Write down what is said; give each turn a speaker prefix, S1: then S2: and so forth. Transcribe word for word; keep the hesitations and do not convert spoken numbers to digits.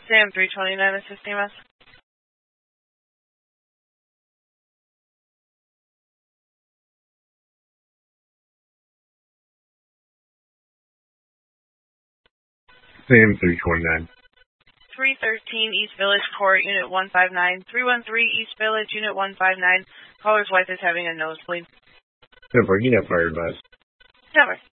S1: Sam three twenty-nine assisting us.
S2: Sam three twenty-nine.
S1: three thirteen East Village Court, Unit one five nine. three one three East Village, Unit one five nine. Caller's wife is having a nosebleed.
S2: Never, you never fired bus.
S1: Never.